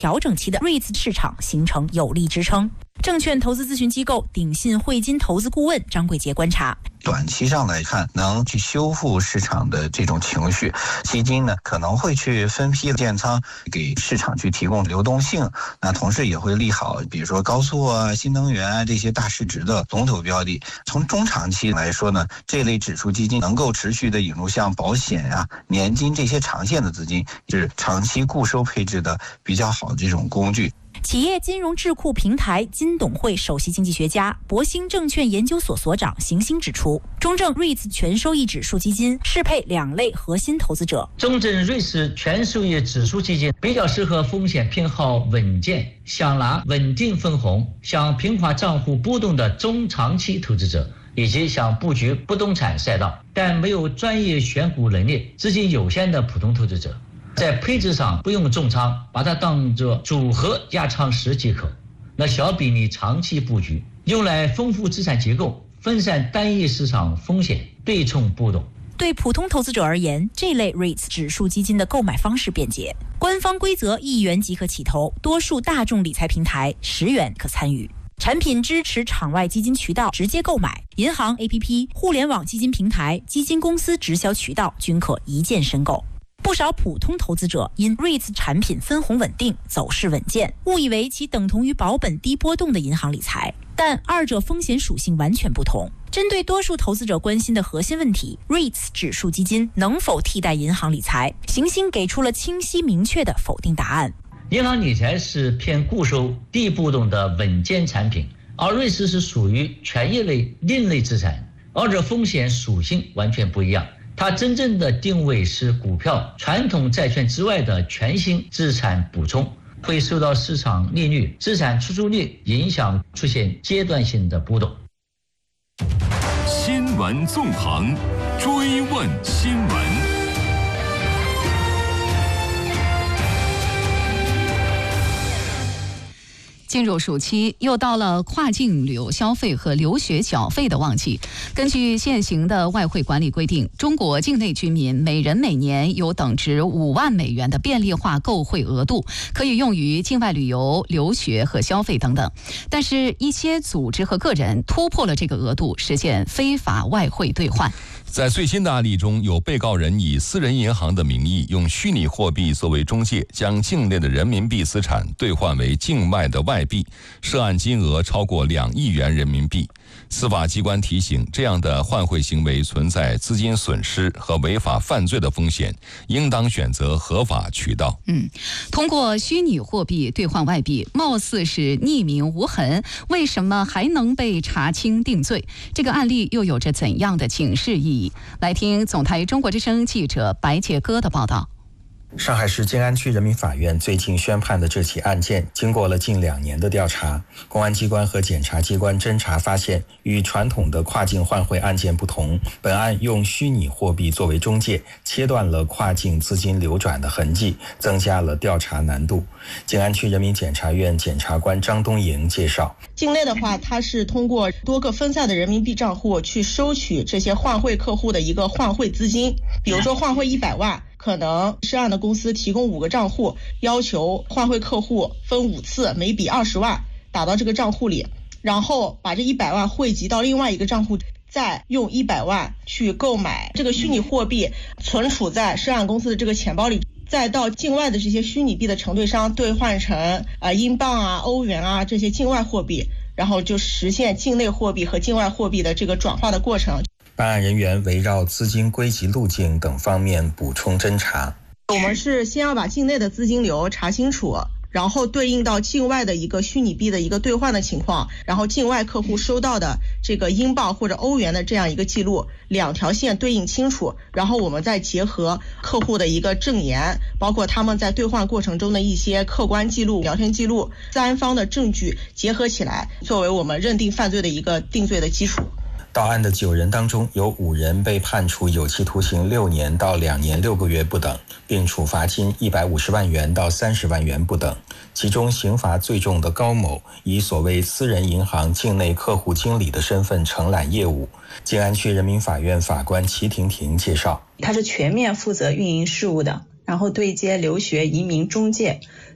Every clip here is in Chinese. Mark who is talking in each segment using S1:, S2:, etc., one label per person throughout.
S1: 调整期的 REITs 市场形成有力支撑。证券投资咨询机构鼎信汇金投资顾问张贵杰观察，
S2: 短期上来看能去修复市场的这种情绪，基金呢可能会去分批建仓，给市场去提供流动性，那同时也会利好比如说高速啊、新能源啊这些大市值的龙头标的。从中长期来说呢，这类指数基金能够持续的引入像保险啊、年金这些长线的资金，是长期固收配置的比较好的这种工具。
S1: 企业金融智库平台金董会首席经济学家、博兴证券研究所所长邢星指出，中证 REITs 全收益指数基金适配2类核心投资者。
S3: 中证 REITs 全收益指数基金比较适合风险偏好稳健、想拿稳定分红、想平滑账户波动的中长期投资者，以及想布局不动产赛道但没有专业选股能力、资金有限的普通投资者。在配置上不用重仓，把它当作组合压仓时即可。那小比例长期布局，用来丰富资产结构，分散单一市场风险，对冲波动。
S1: 对普通投资者而言，这类 REITs 指数基金的购买方式便捷，官方规则1元即可起投，多数大众理财平台10元可参与。产品支持场外基金渠道直接购买，银行 APP、互联网基金平台、基金公司直销渠道均可一键申购。不少普通投资者因 REITs 产品分红稳定、走势稳健，误以为其等同于保本低波动的银行理财，但二者风险属性完全不同。针对多数投资者关心的核心问题 ，REITs 指数基金能否替代银行理财？邢星给出了清晰明确的否定答案。
S3: 银行理财是偏固收、低波动的稳健产品，而 REITs 是属于权益类另类资产，二者风险属性完全不一样。它真正的定位是股票、传统债券之外的全新资产补充，会受到市场利率、资产出租率影响，出现阶段性的波动。
S4: 新闻纵横，追问新闻。
S5: 进入暑期，又到了跨境旅游消费和留学缴费的旺季。根据现行的外汇管理规定，中国境内居民每人每年有等值5万美元的便利化购汇额度，可以用于境外旅游、留学和消费等等。但是，一些组织和个人突破了这个额度，实现非法外汇兑换。
S4: 在最新的案例中，有被告人以私人银行的名义，用虚拟货币作为中介，将境内的人民币资产兑换为境外的外币，涉案金额超过2亿元人民币。司法机关提醒，这样的换汇行为存在资金损失和违法犯罪的风险，应当选择合法渠道。
S5: 通过虚拟货币兑换外币，貌似是匿名无痕，为什么还能被查清定罪？这个案例又有着怎样的警示意义？来听总台中国之声记者白杰歌的报道。
S6: 上海市静安区人民法院最近宣判的这起案件，经过了近2年的调查，公安机关和检察机关侦查发现，与传统的跨境换汇案件不同，本案用虚拟货币作为中介，切断了跨境资金流转的痕迹，增加了调查难度。静安区人民检察院检察官张东营介绍，
S7: 境内的话，它是通过多个分散的人民币账户去收取这些换汇客户的一个换汇资金，比如说换汇100万。可能涉案的公司提供5个账户，要求换汇客户分5次，每笔20万打到这个账户里，然后把这100万汇集到另外一个账户，再用100万去购买这个虚拟货币，存储在涉案公司的这个钱包里，再到境外的这些虚拟币的承兑商兑换成英镑啊、欧元啊这些境外货币，然后就实现境内货币和境外货币的这个转化的过程。
S6: 办案人员围绕资金归集路径等方面补充侦查。
S7: 我们是先要把境内的资金流查清楚，然后对应到境外的一个虚拟币的一个兑换的情况，然后境外客户收到的这个英镑或者欧元的这样一个记录，2条线对应清楚，然后我们再结合客户的一个证言，包括他们在兑换过程中的一些客观记录、聊天记录，3方的证据结合起来，作为我们认定犯罪的一个定罪的基础。
S6: 到案的9人当中，有5人被判处有期徒刑6年到2年6个月不等，并处罚金150万元到30万元不等。其中刑罚最重的高某以所谓私人银行境内客户经理的身份承揽业务。静安区人民法院法官齐婷婷介绍，
S8: 他是全面负责运营事务的，然后对接留学移民中介，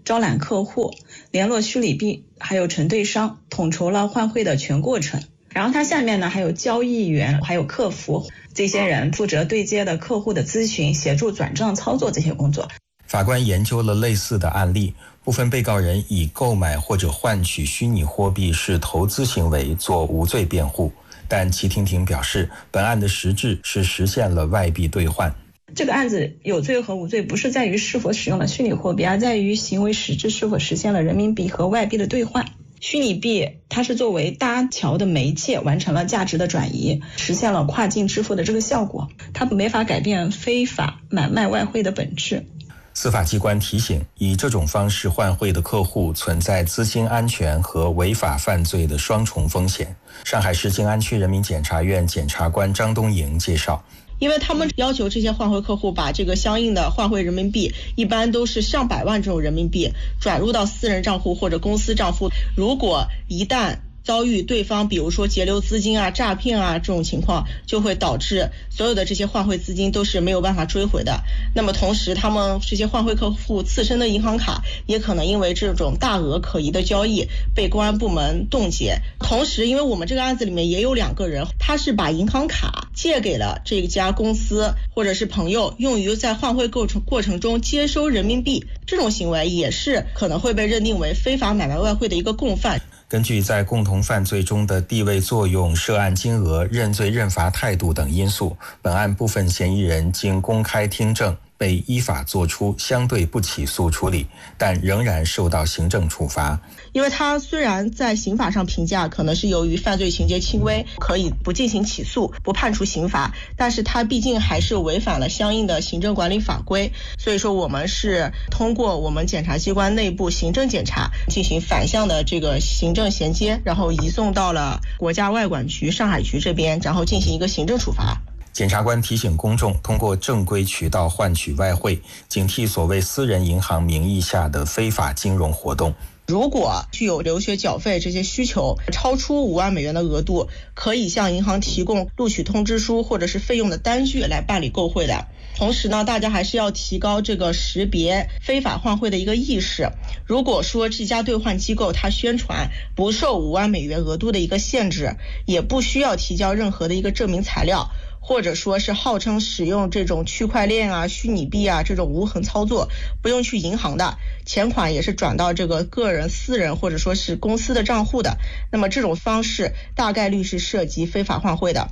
S8: 招揽客户、联络虚拟币，还有承兑商，统筹了换汇的全过程。然后它下面呢还有交易员，还有客服，这些人负责对接的客户的咨询，协助转账操作这些工作。
S6: 法官研究了类似的案例，部分被告人以购买或者换取虚拟货币是投资行为做无罪辩护，但齐婷婷表示，本案的实质是实现了外币兑换。
S8: 这个案子有罪和无罪不是在于是否使用了虚拟货币，而在于行为实质是否实现了人民币和外币的兑换。虚拟币它是作为搭桥的媒介，完成了价值的转移，实现了跨境支付的这个效果，它没法改变非法买卖外汇的本质。
S6: 司法机关提醒，以这种方式换汇的客户存在资金安全和违法犯罪的双重风险。上海市静安区人民检察院检察官张东莹介绍，
S7: 因为他们要求这些换汇客户把这个相应的换汇人民币，一般都是上百万这种人民币转入到私人账户或者公司账户，如果一旦遭遇对方比如说截留资金啊、诈骗啊这种情况，就会导致所有的这些换汇资金都是没有办法追回的。那么同时他们这些换汇客户自身的银行卡也可能因为这种大额可疑的交易被公安部门冻结。同时因为我们这个案子里面也有2个人，他是把银行卡借给了这家公司或者是朋友，用于在换汇过程中接收人民币，这种行为也是可能会被认定为非法买卖外汇的一个共犯。
S6: 根据在共同犯罪中的地位作用、涉案金额、认罪认罚态度等因素，本案部分嫌疑人经公开听证，被依法作出相对不起诉处理，但仍然受到行政处罚。
S7: 因为他虽然在刑法上评价可能是由于犯罪情节轻微，可以不进行起诉，不判处刑罚，但是他毕竟还是违反了相应的行政管理法规，所以说我们是通过我们检察机关内部行政检查进行反向的这个行政衔接，然后移送到了国家外管局上海局这边，然后进行一个行政处罚。
S6: 检察官提醒公众，通过正规渠道换取外汇，警惕所谓私人银行名义下的非法金融活动。
S7: 如果具有留学缴费这些需求，超出5万美元的额度，可以向银行提供录取通知书或者是费用的单据来办理购汇的。同时呢，大家还是要提高这个识别非法换汇的一个意识。如果说这家兑换机构它宣传不受5万美元额度的一个限制，也不需要提交任何的一个证明材料，或者说是号称使用这种区块链啊、虚拟币啊这种无痕操作，不用去银行的，钱款也是转到这个个人、私人或者说是公司的账户的，那么这种方式大概率是涉及非法换汇的。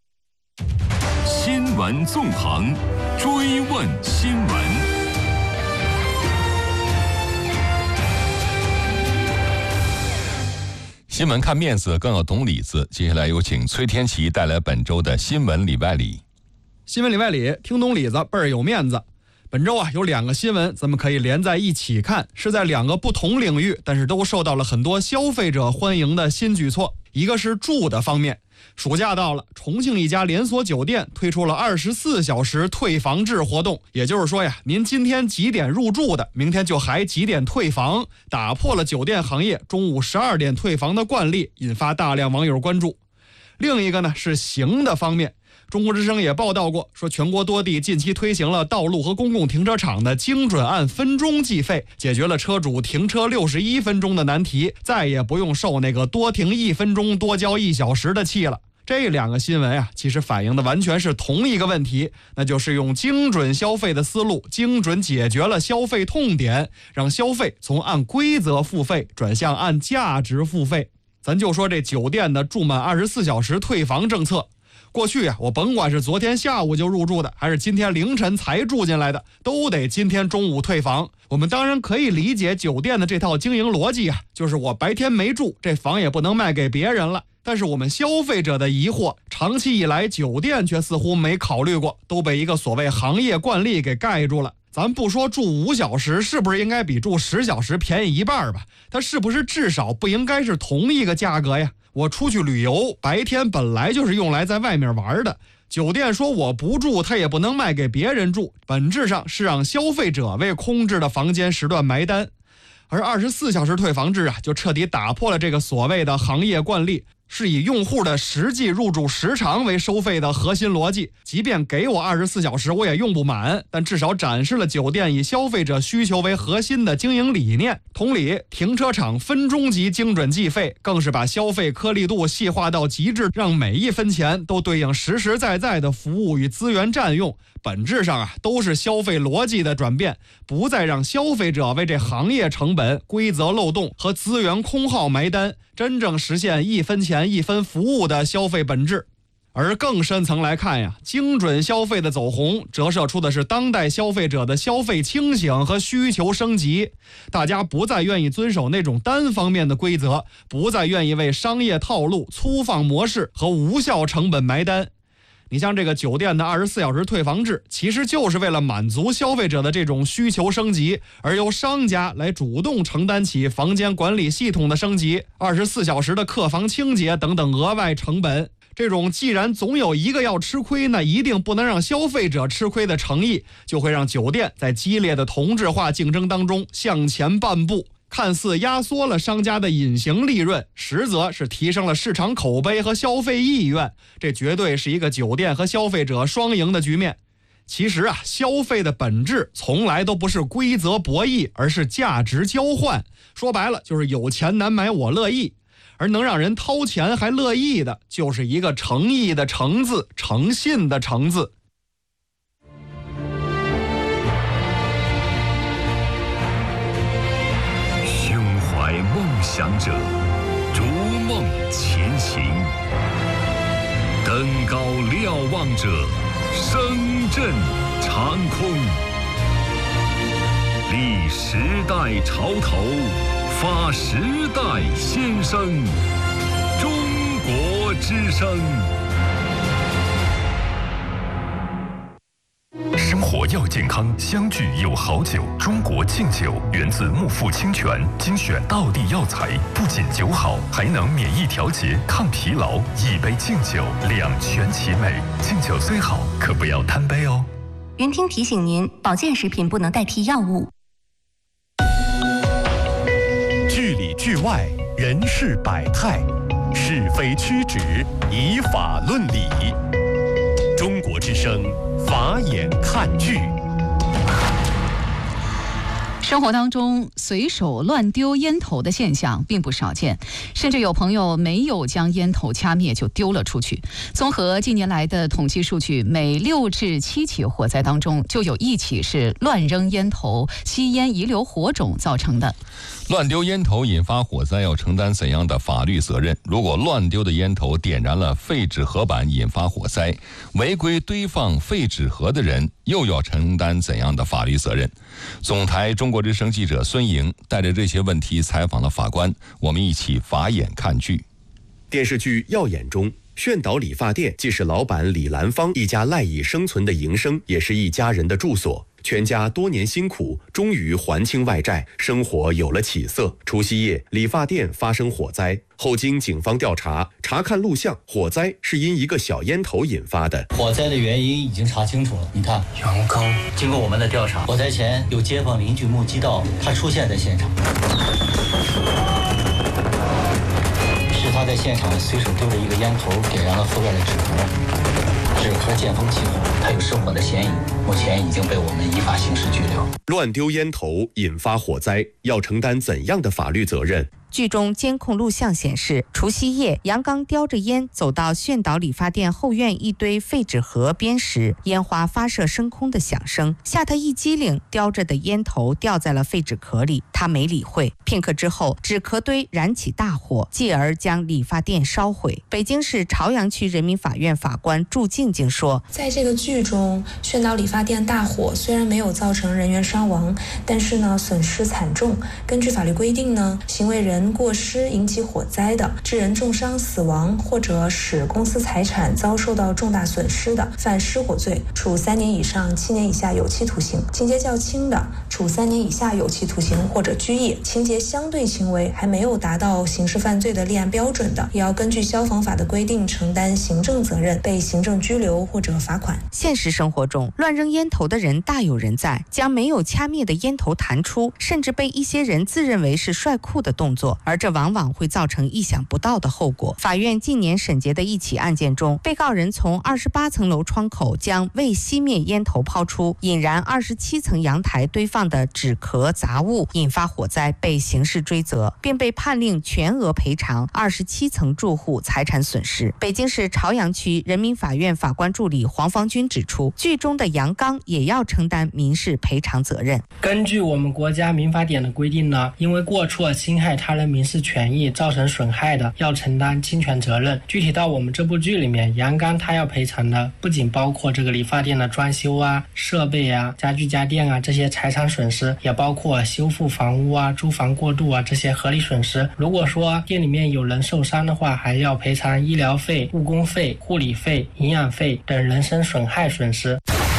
S9: 新闻纵横，追问新闻。
S4: 新闻看面子，更有懂里子。接下来有请崔天琪带来本周的新闻里外里。
S10: 新闻里外里，听懂里子倍儿有面子。本周有2个新闻，咱们可以连在一起看，是在2个不同领域，但是都受到了很多消费者欢迎的新举措。一个是住的方面，暑假到了，重庆一家连锁酒店推出了24小时退房制活动，也就是说呀，您今天几点入住的，明天就还几点退房，打破了酒店行业中午12点退房的惯例，引发大量网友关注。另一个呢是行的方面，中国之声也报道过，说全国多地近期推行了道路和公共停车场的精准按分钟计费，解决了车主停车61分钟的难题，再也不用受那个多停1分钟多交1小时的气了。这2个新闻其实反映的完全是同一个问题，那就是用精准消费的思路，精准解决了消费痛点，让消费从按规则付费转向按价值付费。咱就说这酒店的住满24小时退房政策，过去我甭管是昨天下午就入住的，还是今天凌晨才住进来的，都得今天中午退房。我们当然可以理解酒店的这套经营逻辑就是我白天没住，这房也不能卖给别人了。但是我们消费者的疑惑，长期以来酒店却似乎没考虑过，都被一个所谓行业惯例给盖住了。咱不说住5小时是不是应该比住10小时便宜1半吧，它是不是至少不应该是同一个价格呀？我出去旅游，白天本来就是用来在外面玩的，酒店说我不住，它也不能卖给别人住，本质上是让消费者为空置的房间时段埋单。而24小时退房制就彻底打破了这个所谓的行业惯例， 是以用户的实际入住时长为收费的核心逻辑，即便给我24小时我也用不满，但至少展示了酒店以消费者需求为核心的经营理念。同理，停车场分钟级精准计费更是把消费颗粒度细化到极致，让每一分钱都对应实实在在的服务与资源占用。本质上都是消费逻辑的转变，不再让消费者为这行业成本、规则漏洞和资源空耗埋单，真正实现一分钱一分服务的消费本质。而更深层来看呀，精准消费的走红折射出的是当代消费者的消费清醒和需求升级。大家不再愿意遵守那种单方面的规则，不再愿意为商业套路、粗放模式和无效成本埋单。你像这个酒店的24小时退房制，其实就是为了满足消费者的这种需求升级，而由商家来主动承担起房间管理系统的升级、24小时的客房清洁等等额外成本。这种既然总有一个要吃亏，那一定不能让消费者吃亏的诚意，就会让酒店在激烈的同质化竞争当中向前半步。看似压缩了商家的隐形利润，实则是提升了市场口碑和消费意愿，这绝对是一个酒店和消费者双赢的局面。其实消费的本质从来都不是规则博弈，而是价值交换。说白了就是有钱难买我乐意，而能让人掏钱还乐意的，就是一个诚意的诚字，诚信的诚字。
S9: 梦想者逐梦前行，登高瞭望者声震长空，立时代潮头，发时代先声，中国之声。生活要健康，相聚有好酒。中国敬酒源自木富清泉，精选道地药材，不仅酒好，还能免疫调节、抗疲劳。一杯敬酒，两全其美。敬酒虽好，可不要贪杯哦。
S11: 云听提醒您，保健食品不能代替药物。
S12: 剧里剧外，人事百态，是非曲直，以法论理。中国之声，法眼看剧。
S5: 生活当中随手乱丢烟头的现象并不少见，甚至有朋友没有将烟头掐灭就丢了出去。综合近年来的统计数据，每6至7起火灾当中就有1起是乱扔烟头、吸烟遗留火种造成的。
S4: 乱丢烟头引发火灾要承担怎样的法律责任？如果乱丢的烟头点燃了废纸盒板引发火灾，违规堆放废纸盒的人又要承担怎样的法律责任？总台中国之声记者孙莹带着这些问题采访了法官，我们一起法眼看剧。
S13: 电视剧《耀眼》中，炫导理发店既是老板李兰芳一家赖以生存的营生，也是一家人的住所。全家多年辛苦，终于还清外债，生活有了起色。除夕夜，理发店发生火灾，后经警方调查，查看录像，火灾是因一个小烟头引发的。
S14: 火灾的原因已经查清楚了。你看，阳刚。经过我们的调查，火灾前有街坊邻居目击到他出现在现场，是他在现场随手丢了一个烟头，点燃了后院的纸盒，纸盒见风起火，他有失火的嫌疑，目前已经被我们依法刑事拘留。
S13: 乱丢烟头引发火灾，要承担怎样的法律责任？
S11: 剧中监控录像显示，除夕夜，杨刚叼着烟走到炫导理发店后院一堆废纸盒边时，烟花发射升空的响声吓他一激灵，叼着的烟头掉在了废纸壳里，他没理会。片刻之后，纸壳堆燃起大火，继而将理发店烧毁。北京市朝阳区人民法院法官祝静静说，
S15: 在这个剧中，炫导理发店大火虽然没有造成人员伤亡，但是呢，损失惨重。根据法律规定呢，行为人过失引起火灾的，致人重伤死亡，或者使公司财产遭受到重大损失的，犯失火罪，处3年以上7年以下有期徒刑；情节较轻的，处3年以下有期徒刑或者拘役；情节相对轻微，还没有达到刑事犯罪的立案标准的，也要根据消防法的规定承担行政责任，被行政拘留或者罚款。
S11: 现实生活中，乱扔烟头的人大有人在，将没有掐灭的烟头弹出，甚至被一些人自认为是帅酷的动作。 作，而这往往会造成意想不到的后果。法院近年审结的一起案件中，被告人从28层楼窗口将未熄灭烟头抛出，引燃27层阳台堆放的纸壳杂物，引发火灾，被刑事追责，并被判令全额赔偿27层住户财产损失。北京市朝阳区人民法院法官助理黄方军指出，剧中的杨刚也要承担民事赔偿责任。
S16: 根据我们国家民法典的规定呢，因为过错侵害他人民事权益造成损害的，要承担侵权责任。具体到我们这部剧里面，杨刚他要赔偿的不仅包括这个理发店的装修啊、设备啊、家具家电啊这些财产损失，也包括修复房屋啊、租房过渡啊这些合理损失。如果说店里面有人受伤的话，还要赔偿医疗费、误工费、护理费、营养费等人身损害损失。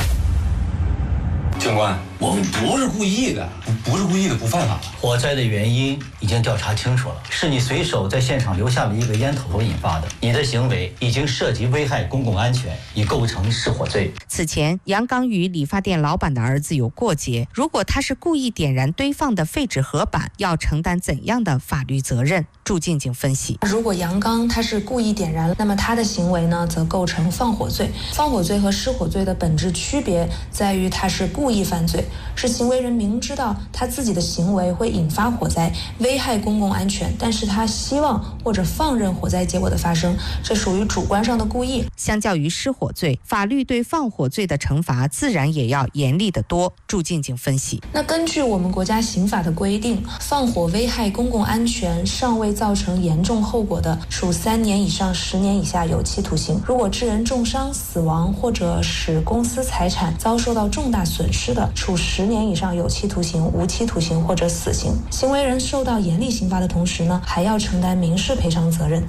S17: 警官，我们不是故意的，不是故意的不犯法。
S14: 火灾的原因已经调查清楚了，是你随手在现场留下了一个烟头引发的，你的行为已经涉及危害公共安全，已构成失火罪。
S11: 此前，杨刚与理发店老板的儿子有过节，如果他是故意点燃堆放的废纸盒板，要承担怎样的法律责任？祝静静分析，
S15: 如果杨刚他是故意点燃，那么他的行为呢，则构成放火罪。放火罪和失火罪的本质区别在于他是故意犯罪，是行为人明知道他自己的行为会引发火灾，危害公共安全，但是他希望或者放任火灾结果的发生，这属于主观上的故意。
S11: 相较于失火罪，法律对放火罪的惩罚自然也要严厉得多。祝静静分析，
S15: 那根据我们国家刑法的规定，放火危害公共安全尚未造成严重后果的，处3年以上10年以下有期徒刑；如果致人重伤、死亡或者使公司财产遭受到重大损失的，处10年以上有期徒刑、无期徒刑或者死刑。行为人受到严厉刑罚的同时呢，还要承担民事赔偿责任。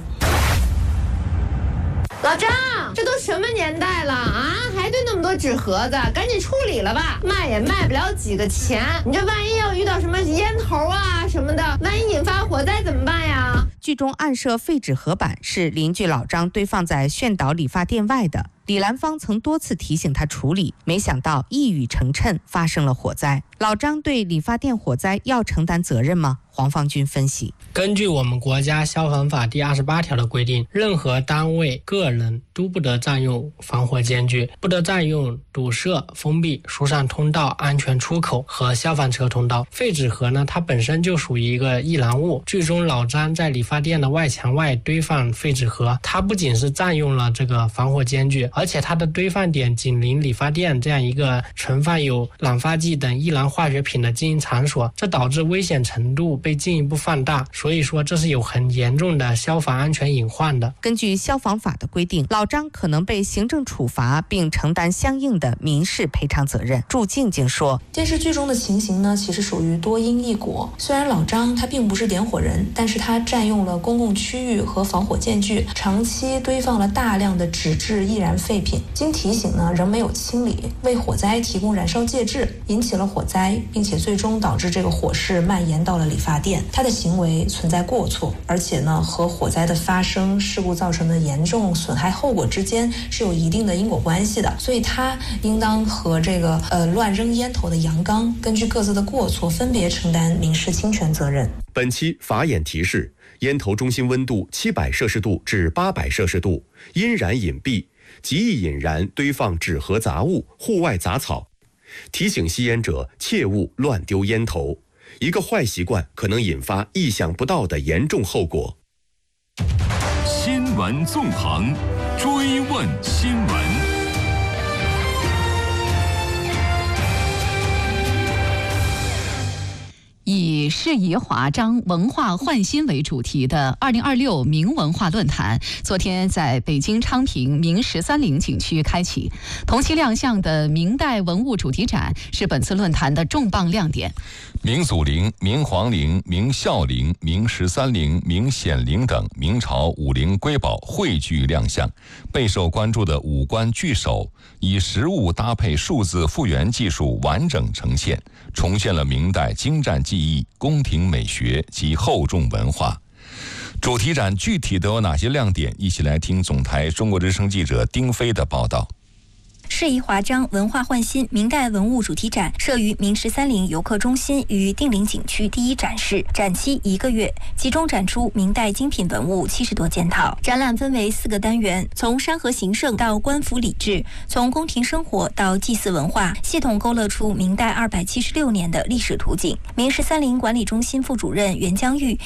S18: 老张，这都什么年代了啊，还堆那么多纸盒子，赶紧处理了吧，卖也卖不了几个钱。你这万一要遇到什么烟头啊什么的，万一引发火灾怎么办呀？
S11: 剧中暗设废纸盒板是邻居老张堆放在炫导理发店外的，李兰芳曾多次提醒他处理，没想到一语成谶，发生了火灾。老张对理发店火灾要承担责任吗？黄方军分析，
S16: 根据我们国家消防法第28条的规定，任何单位、个人都不得占用防火间距，不得占用堵塞、封闭、疏散通道、安全出口和消防车通道。废纸盒呢，它本身就属于一个易燃物。剧中老张在理发店的外墙外堆放废纸盒，它不仅是占用了这个防火间距，而且它的堆放点紧邻理发店这样一个存放有染发剂等易燃化学品的经营场所，这导致危险程度被进一步放大，所以说这是有很严重的消防安全隐患的。
S11: 根据消防法的规定，老张可能被行政处罚并承担相应的民事赔偿责任。祝静静说，
S15: 电视剧中的情形呢，其实属于多因一果。虽然老张他并不是点火人，但是他占用了公共区域和防火间距，长期堆放了大量的纸质易燃废品，经提醒呢仍没有清理，为火灾提供燃烧介质，引起了火灾，并且最终导致这个火势蔓延到了理发店。他的行为存在过错，而且呢和火灾的发生、事故造成的严重损害后果之间是有一定的因果关系的，所以他应当和这个乱扔烟头的杨刚根据各自的过错分别承担民事侵权责任。
S13: 本期法眼提示：烟头中心温度700摄氏度至800摄氏度，因燃隐蔽，极易引燃堆放纸盒杂物、户外杂草。提醒吸烟者切勿乱丢烟头，一个坏习惯可能引发意想不到的严重后果。
S9: 新闻纵横，追问新闻。
S5: 以适宜华章文化焕新为主题的2026明文化论坛昨天在北京昌平明13陵景区开启。同期亮相的明代文物主题展是本次论坛的重磅亮点。
S4: 明祖陵、明皇陵、明孝陵、明13陵、明显陵等明朝武陵瑰宝汇聚亮相。备受关注的五官聚首以实物搭配数字复原技术完整呈现，重现了明代精湛技艺、宫廷美学及厚重文化。主题展具体都有哪些亮点？一起来听总台中国之声记者丁飞的报道。
S19: 适宜华章文化焕新明代文物主题展设于明13陵游客中心与定陵景区第一展示，展期1个月，集中展出明代精品文物70多件套。展览分为4个单元，从山河形胜到官府礼制，从宫廷生活到祭祀文化，系统勾勒出明代276年的历史图景。明13陵管理中心副主任袁江玉